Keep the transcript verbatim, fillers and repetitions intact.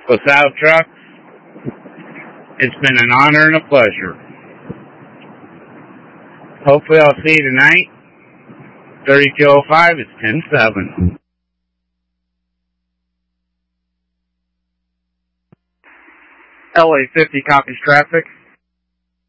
LaSalle Trucks. It's been an honor and a pleasure. Hopefully I'll see you tonight. thirty-two oh five, it's ten seven. L A fifty copies traffic.